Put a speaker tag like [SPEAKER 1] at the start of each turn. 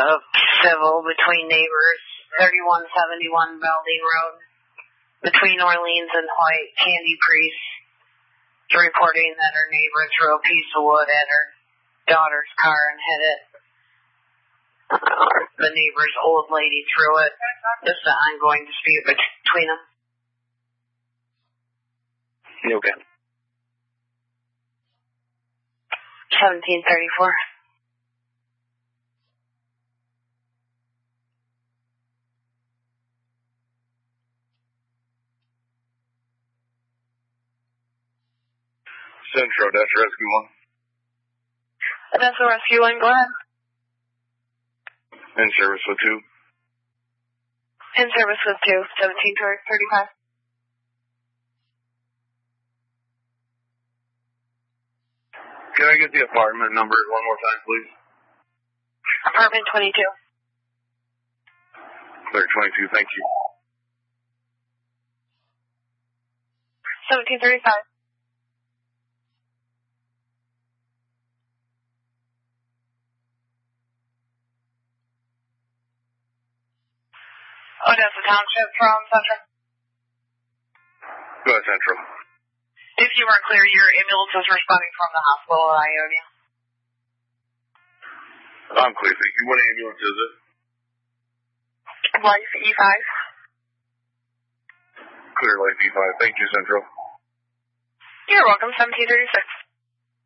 [SPEAKER 1] of civil between neighbors, 3171 Belding Road, between Orleans and White. Candy Priest reporting that her neighbor threw a piece of wood at her daughter's car and hit it. The neighbor's old lady threw it. This is an ongoing dispute between them.
[SPEAKER 2] Okay.
[SPEAKER 1] 1734.
[SPEAKER 2] Central, Odessa Rescue 1.
[SPEAKER 1] Odessa Rescue 1, go ahead.
[SPEAKER 2] In service with 2.
[SPEAKER 1] In service with 2, 1735.
[SPEAKER 2] Can I get the apartment number one more time, please?
[SPEAKER 1] Apartment 22.
[SPEAKER 2] Clear 22, thank you.
[SPEAKER 1] 1735. Odessa Township from Central.
[SPEAKER 2] Go ahead, Central.
[SPEAKER 1] If you weren't clear, your ambulance is responding from the hospital at Ionia.
[SPEAKER 2] I'm clear, thank you. What ambulance is it?
[SPEAKER 1] Life E5.
[SPEAKER 2] Clear Life E5. Thank you, Central.
[SPEAKER 1] You're welcome, 1736.